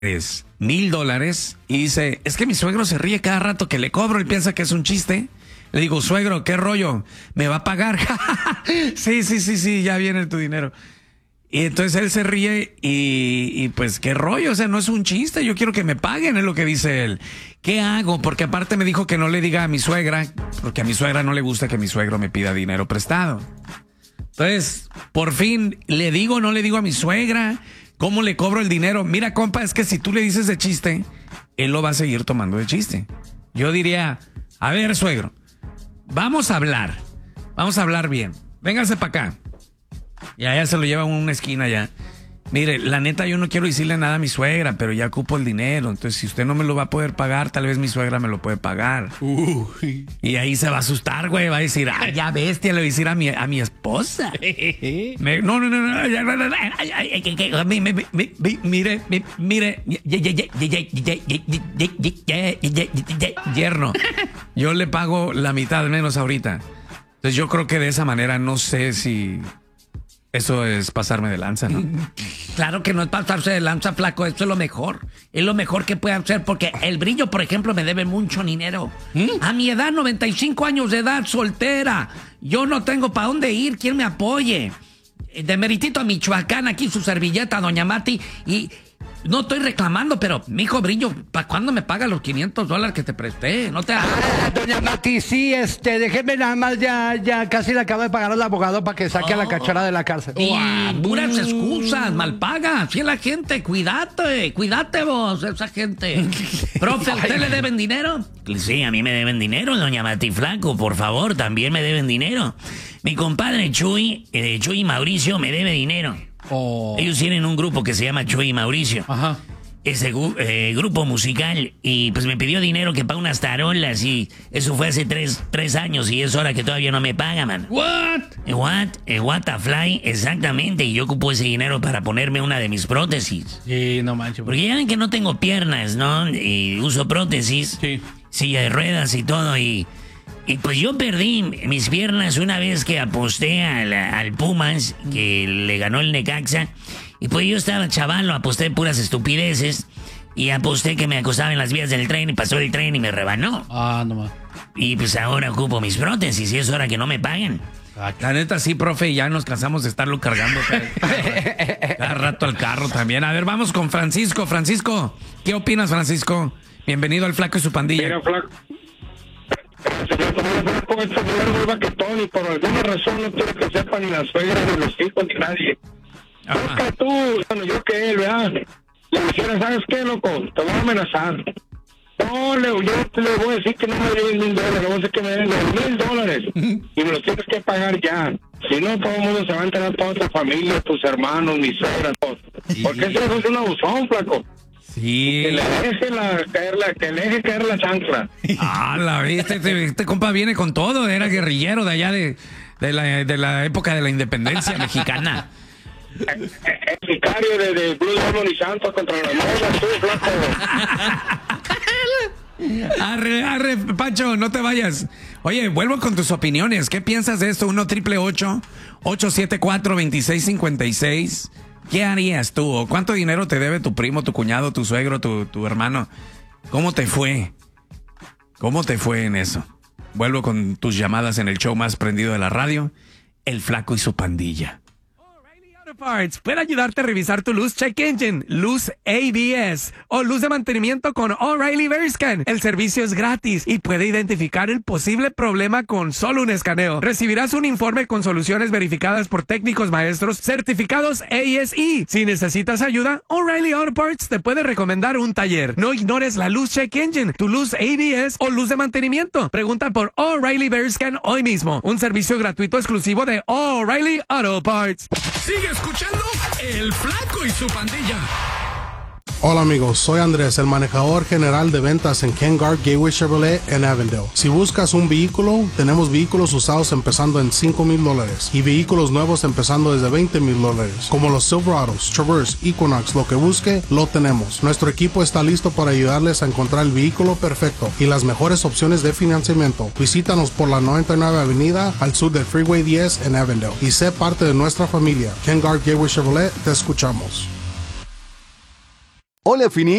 es $1,000 y dice, es que mi suegro se ríe cada rato que le cobro y piensa que es un chiste. Le digo, suegro, ¿qué rollo? ¿Me va a pagar? Sí, ya viene tu dinero. Y entonces él se ríe y pues qué rollo, o sea, no es un chiste, yo quiero que me paguen, es lo que dice él. ¿Qué hago? Porque aparte me dijo que no le diga a mi suegra, porque a mi suegra no le gusta que mi suegro me pida dinero prestado. Entonces, por fin, ¿le digo o no le digo a mi suegra? ¿Cómo le cobro el dinero? Mira, compa, es que si tú le dices de chiste, él lo va a seguir tomando de chiste. Yo diría, a ver, suegro, vamos a hablar bien, véngase para acá. Y allá se lo lleva a una esquina ya. Mire, la neta yo no quiero decirle nada a mi suegra, pero ya ocupo el dinero. Entonces, si usted no me lo va a poder pagar, tal vez mi suegra me lo puede pagar. Y ahí se va a asustar, güey. Va a decir, ya bestia, le voy a decir a mi esposa. No. Mire, yerno, yo le pago la mitad menos ahorita. Entonces, yo creo que de esa manera no sé si... Eso es pasarme de lanza, ¿no? Claro que no es pasarse de lanza, flaco. Eso es lo mejor. Es lo mejor que puede hacer porque el Brillo, por ejemplo, me debe mucho dinero. A mi edad, 95 años de edad, soltera. Yo no tengo para dónde ir. ¿Quién me apoye? De Meritito a Michoacán, aquí su servilleta, doña Mati. Y no estoy reclamando, pero, mijo Brillo, ¿para cuándo me paga los $500 que te presté? No te... doña Mati, sí, déjeme nada más, ya casi le acabo de pagar al abogado para que saque a la cachora de la cárcel. Y puras excusas, mal paga. Sí, la gente, cuídate vos, esa gente. Profe, ¿a usted le deben dinero? Sí, a mí me deben dinero, doña Mati Flaco, por favor, también me deben dinero. Mi compadre Chuy y Mauricio me debe dinero. Ellos tienen un grupo que se llama Chuy y Mauricio. Ajá. Ese grupo musical, y pues me pidió dinero que pague unas tarolas, y eso fue hace tres años, y es hora que todavía no me paga, man. What a fly, exactamente, y yo ocupo ese dinero para ponerme una de mis prótesis. Sí, no manches. Porque ya ven que no tengo piernas, ¿no? Y uso prótesis, sí, silla de ruedas y todo, y pues yo perdí mis piernas una vez que aposté al Pumas, que le ganó el Necaxa. Y pues yo estaba chavalo, aposté puras estupideces. Y aposté que me acostaba en las vías del tren y pasó el tren y me rebanó. No más. Y pues ahora ocupo mis prótesis y es hora que no me paguen. La neta sí, profe, ya nos cansamos de estarlo cargando cada rato al carro también. A ver, vamos con Francisco. Francisco, ¿qué opinas, Francisco? Bienvenido al Flaco y su pandilla. Mira, Flaco. Que todo, y por alguna razón no quiero que sepa ni la suegra, ni los hijos, ni nadie. Busca tú, bueno, yo que él, ¿verdad? Le dijera, ¿sabes qué, loco? Te voy a amenazar. No, yo te le voy a decir que no me deben $1,000, le voy a decir que me deben $2,000 y me los tienes que pagar ya. Si no, todo el mundo se va a enterar, toda tu familia, tus hermanos, mi suegra, todos. Porque eso es un abusón, flaco. Sí. Que le deje caer la chancla. La viste, este compa viene con todo, era guerrillero de allá de la época de la independencia mexicana. El sicario de Blue Demon y Santos contra la moda, tú, flaco. Arre, Pancho, no te vayas. Oye, vuelvo con tus opiniones. ¿Qué piensas de esto? 1-888-874-2656. ¿Qué harías tú? ¿O cuánto dinero te debe tu primo, tu cuñado, tu suegro, tu hermano? ¿Cómo te fue? ¿Cómo te fue en eso? Vuelvo con tus llamadas en el show más prendido de la radio, El Flaco y su pandilla. Parts puede ayudarte a revisar tu luz check engine, luz ABS o luz de mantenimiento con O'Reilly Verscan. El servicio es gratis y puede identificar el posible problema con solo un escaneo. Recibirás un informe con soluciones verificadas por técnicos maestros certificados ASE. Si necesitas ayuda, O'Reilly Auto Parts te puede recomendar un taller. No ignores la luz check engine, tu luz ABS o luz de mantenimiento. Pregunta por O'Reilly Verscan hoy mismo. Un servicio gratuito exclusivo de O'Reilly Auto Parts. Sigue escuchando El Flaco y su pandilla. Hola amigos, soy Andrés, el manejador general de ventas en Ken Garff Gateway Chevrolet en Avondale. Si buscas un vehículo, tenemos vehículos usados empezando en $5,000 y vehículos nuevos empezando desde $20,000, como los Silverados, Traverse, Equinox, lo que busque, lo tenemos. Nuestro equipo está listo para ayudarles a encontrar el vehículo perfecto y las mejores opciones de financiamiento. Visítanos por la 99 Avenida al sur del Freeway 10 en Avondale y sé parte de nuestra familia. Ken Garff Gateway Chevrolet, te escuchamos. Hola, Fini.